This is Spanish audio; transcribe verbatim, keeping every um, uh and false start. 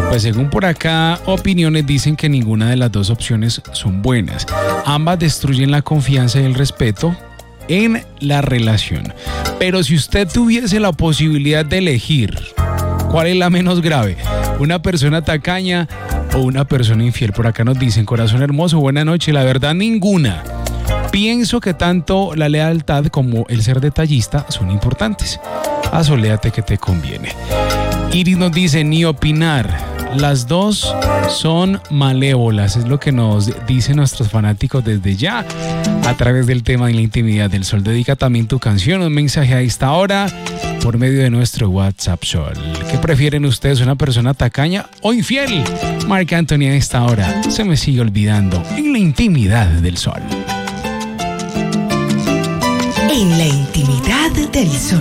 Pues según por acá, opiniones dicen que ninguna de las dos opciones son buenas. Ambas destruyen la confianza y el respeto en la relación. Pero si usted tuviese la posibilidad de elegir, ¿cuál es la menos grave? ¿Una persona tacaña o una persona infiel? Por acá nos dicen, corazón hermoso, buena noche. La verdad, ninguna. Pienso que tanto la lealtad como el ser detallista son importantes. Asoléate que te conviene. Iris nos dice, ni opinar. Las dos son malévolas, es lo que nos dicen nuestros fanáticos desde ya a través del tema de la intimidad del Sol. Dedica también tu canción, un mensaje a esta hora por medio de nuestro WhatsApp Sol. ¿Qué prefieren ustedes, una persona tacaña o infiel? Marc Anthony a esta hora se me sigue olvidando en la intimidad del Sol. En la intimidad del Sol.